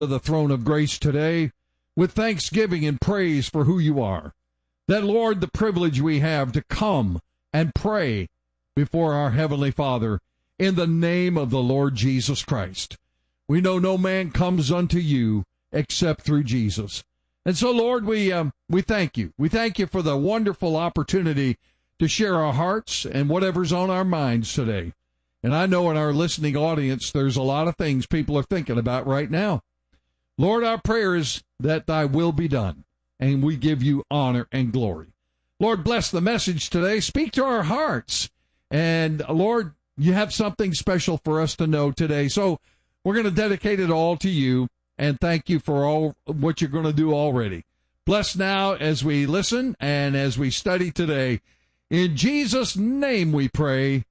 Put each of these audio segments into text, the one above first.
to the throne of grace today with thanksgiving and praise for who you are. That, Lord, the privilege we have to come and pray before our Heavenly Father in the name of the Lord Jesus Christ. We know no man comes unto you except through Jesus. And so, Lord, we thank you. We thank you for the wonderful opportunity to share our hearts and whatever's on our minds today. And I know in our listening audience, there's a lot of things people are thinking about right now. Lord, our prayer is that thy will be done, and we give you honor and glory. Lord, bless the message today. Speak to our hearts. And Lord, you have something special for us to know today. So we're going to dedicate it all to you, and thank you for all what you're going to do already. Bless now as we listen and as we study today. In Jesus' name we pray.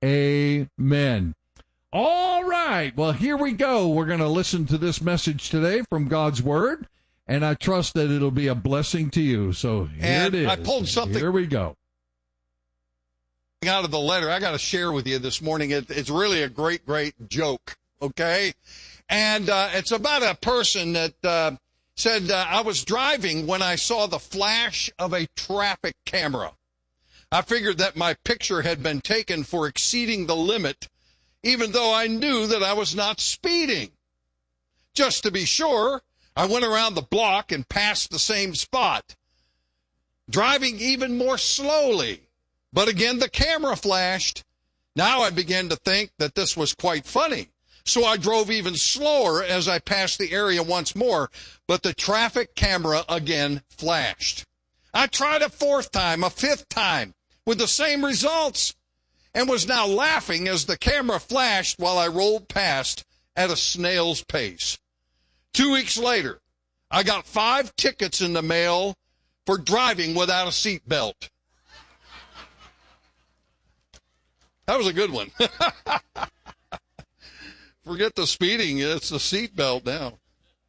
Amen. All right. Well, here we go. We're going to listen to this message today from God's Word, and I trust that it'll be a blessing to you. So here it is. I pulled something. Here we go. Out of the letter, I got to share with you this morning. It's really a great joke, okay? And it's about a person that said, I was driving when I saw the flash of a traffic camera. I figured that my picture had been taken for exceeding the limit, even though I knew that I was not speeding. Just to be sure, I went around the block and passed the same spot, driving even more slowly. But again, the camera flashed. Now I began to think that this was quite funny. So I drove even slower as I passed the area once more, but the traffic camera again flashed. I tried a fourth time, a fifth time, with the same results, and was now laughing as the camera flashed while I rolled past at a snail's pace. 2 weeks later, I got 5 tickets in the mail for driving without a seatbelt. That was a good one. Forget the speeding. It's the seatbelt now.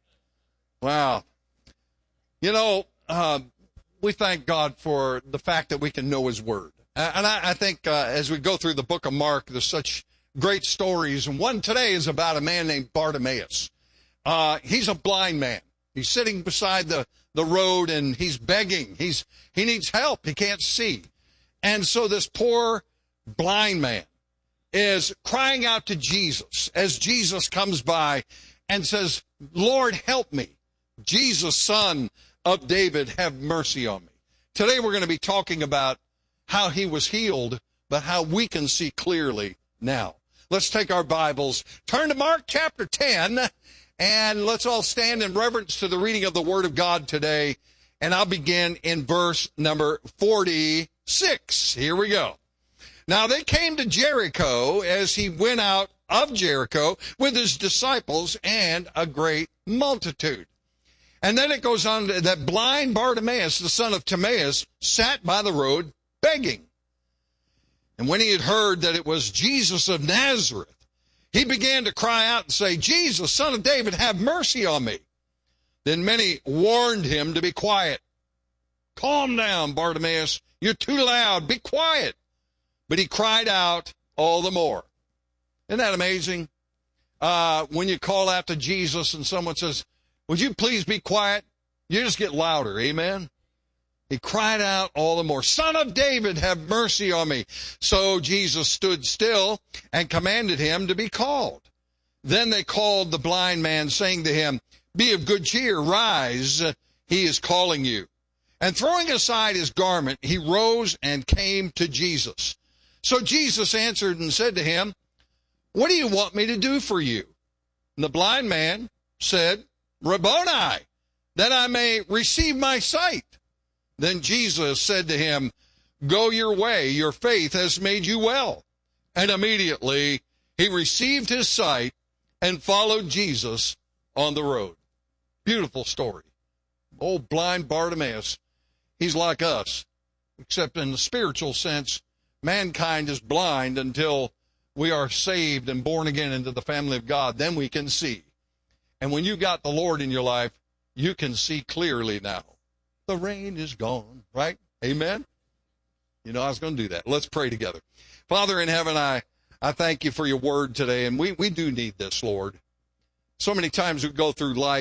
Wow. You know, we thank God for the fact that we can know his word. And I think as we go through the book of Mark, there's such great stories. And one today is about a man named Bartimaeus. He's a blind man. He's sitting beside the road and he's begging. He needs help. He can't see. And so this poor blind man is crying out to Jesus as Jesus comes by and says, Lord, help me. Jesus, Son of David, have mercy on me. Today we're going to be talking about how he was healed, but how we can see clearly now. Let's take our Bibles, turn to Mark chapter 10, and let's all stand in reverence to the reading of the Word of God today. And I'll begin in verse number 46. Here we go. Now they came to Jericho as he went out of Jericho with his disciples and a great multitude. And then it goes on that blind Bartimaeus, the son of Timaeus, sat by the road begging. And when he had heard that it was Jesus of Nazareth, he began to cry out and say, Jesus, Son of David, have mercy on me. Then many warned him to be quiet. Calm down, Bartimaeus. You're too loud. Be quiet. But he cried out all the more. Isn't that amazing? When you call out to Jesus and someone says, would you please be quiet? You just get louder. Amen. He cried out all the more, Son of David, have mercy on me. So Jesus stood still and commanded him to be called. Then they called the blind man, saying to him, be of good cheer, rise, he is calling you. And throwing aside his garment, he rose and came to Jesus. So Jesus answered and said to him, what do you want me to do for you? And the blind man said, Rabboni, that I may receive my sight. Then Jesus said to him, go your way, your faith has made you well. And immediately he received his sight and followed Jesus on the road. Beautiful story. Old blind Bartimaeus, he's like us, except in the spiritual sense, mankind is blind until we are saved and born again into the family of God. Then we can see. And when you got the Lord in your life, you can see clearly now. The rain is gone, right? Amen? You know, I was going to do that. Let's pray together. Father in heaven, I thank you for your word today, and we do need this, Lord. So many times we go through life